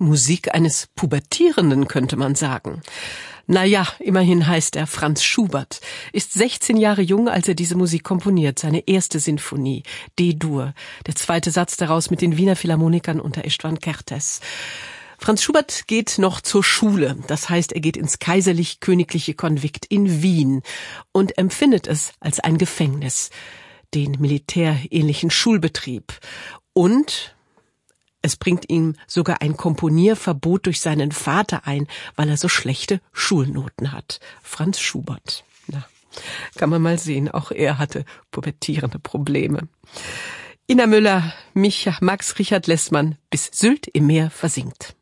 Musik eines Pubertierenden, könnte man sagen. Naja, immerhin heißt er Franz Schubert, ist 16 Jahre jung, als er diese Musik komponiert, seine erste Sinfonie, D-Dur, der zweite Satz daraus mit den Wiener Philharmonikern unter István Kertész. Franz Schubert geht noch zur Schule, das heißt, er geht ins kaiserlich-königliche Konvikt in Wien und empfindet es als ein Gefängnis, den militärähnlichen Schulbetrieb. Und es bringt ihm sogar ein Komponierverbot durch seinen Vater ein, weil er so schlechte Schulnoten hat. Franz Schubert. Na, kann man mal sehen, auch er hatte pubertierende Probleme. Ina Müller, Max Richard Lessmann, bis Sylt im Meer versinkt.